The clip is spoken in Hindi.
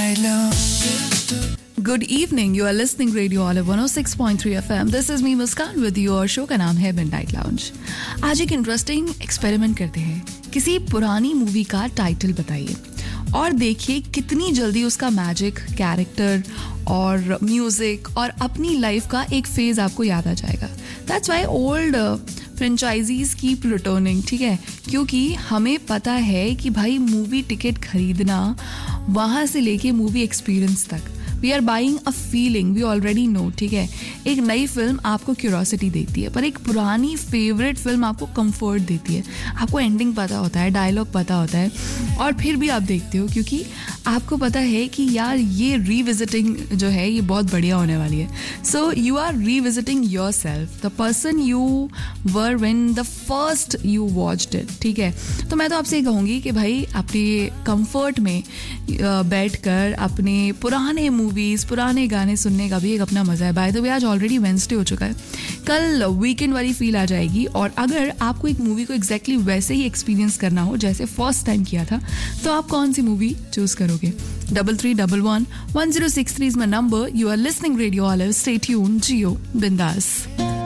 Good evening. You are listening Radio Olive 106.3 FM. This is me Muskan with you और शो का नाम है Midnight Lounge. आज एक इंटरेस्टिंग एक्सपेरिमेंट करते हैं. किसी पुरानी मूवी का टाइटल बताइए और देखिए कितनी जल्दी उसका मैजिक, कैरेक्टर और म्यूजिक और अपनी लाइफ का एक फेज आपको याद आ जाएगा. That's why old franchises keep returning. ठीक है, क्योंकि हमें पता है कि भाई मूवी टिकट खरीदना वहाँ से लेके मूवी एक्सपीरियंस तक, we are buying a feeling, we already know. ठीक है, एक नई फिल्म आपको क्यूरोसिटी देती है, पर एक पुरानी फेवरेट फिल्म आपको कंफर्ट देती है. आपको एंडिंग पता होता है, डायलॉग पता होता है, और फिर भी आप देखते हो क्योंकि आपको पता है कि यार ये रीविजिटिंग जो है ये बहुत बढ़िया होने वाली है. So you are revisiting your self, the person you were when the first you watched it. ठीक है, तो मैं तो आपसे ये कहूँगी कि भाई अपने कंफर्ट में बैठकर अपने पुराने मूवीज़, पुराने गाने सुनने का भी एक अपना मज़ा है. बाय द वे आज ऑलरेडी वेडनेसडे हो चुका है, कल वीकेंड वाली फील आ जाएगी. और अगर आपको एक मूवी को एग्जैक्टली वैसे ही एक्सपीरियंस करना हो जैसे फर्स्ट टाइम किया था, तो आप कौन सी मूवी चूज करोगे? 3311 1063 is my number. You are listening Radio Olive. Stay tuned. Gio Bindas.